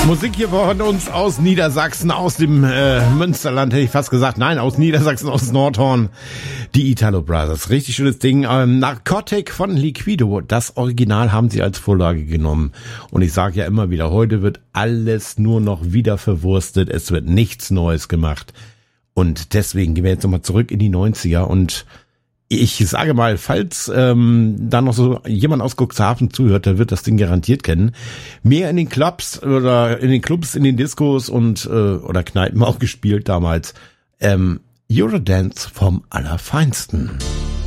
Musik hier von uns aus Niedersachsen, aus dem Münsterland, hätte ich fast gesagt. Nein, aus Niedersachsen, aus Nordhorn. Die Italo Brothers. Richtig schönes Ding. Narcotic von Liquido. Das Original haben sie als Vorlage genommen. Und ich sage ja immer wieder, heute wird alles nur noch wieder verwurstet. Es wird nichts Neues gemacht. Und deswegen gehen wir jetzt nochmal zurück in die 90er. Und ich sage mal, falls da noch so jemand aus Cuxhaven zuhört, der wird das Ding garantiert kennen. Mehr in den Clubs oder in den Clubs, in den Discos und oder Kneipen auch gespielt damals. Eurodance vom Allerfeinsten.